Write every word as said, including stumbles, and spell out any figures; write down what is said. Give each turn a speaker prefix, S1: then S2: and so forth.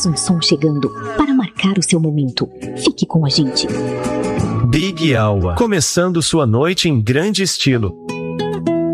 S1: temos um som chegando para marcar o seu momento. Fique com a gente.
S2: Big Aua, começando sua noite em grande estilo.